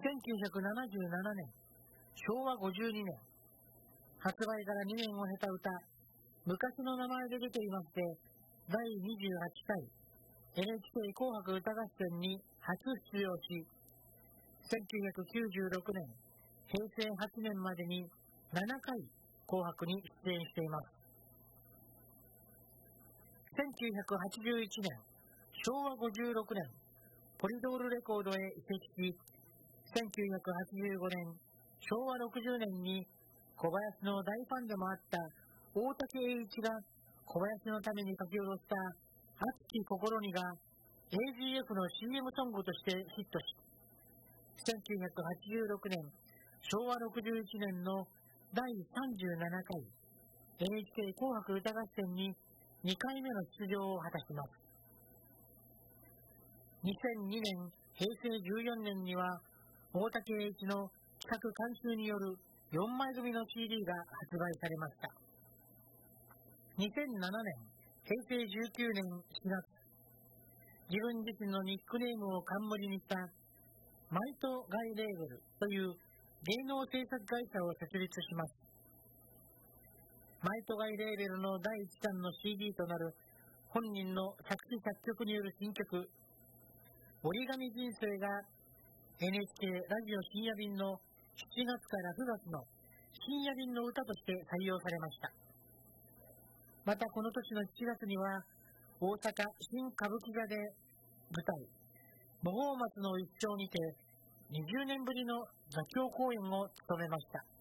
1977年、昭和52年、発売から2年を経た歌、昔の名前で出ていまして、第28回 NHK 紅白歌合戦に初出場し、1996年、平成8年までに7回紅白に出演しています。1981年、昭和56年、ポリドールレコードへ移籍し、1985年、昭和60年に小林の大ファンでもあった大竹栄一が小林のために書き下ろした熱き心にが AGF の CM ソングとしてヒットし、1986年、昭和61年の第37回 NHK 紅白歌合戦に2回目の出場を果たします。2002年、平成14年には大竹栄一の企画監修による4枚組の CD が発売されました。2007年、平成19年4月、自分自身のニックネームを冠にしたマイトガイレーベルという芸能制作会社を設立します。マイトガイレーベルの第1弾の CD となる本人の作詞作曲による新曲、折り紙人生が NHK ラジオ深夜便の7月から9月の深夜便の歌として採用されました。またこの年の7月には大阪新歌舞伎座で舞台母宝松の一丁にて20年ぶりの座長公演を務めました。